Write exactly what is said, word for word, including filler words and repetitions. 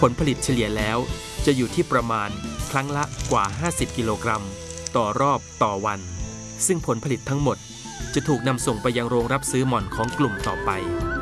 ลผลิตเฉลี่ยแล้วจะอยู่ที่ประมาณครั้งละกว่าห้าสิบกิโลกรัมต่อรอบต่อวันซึ่งผลผลิตทั้งหมดจะถูกนำส่งไปยังโรงรับซื้อหม่อนของกลุ่มต่อไป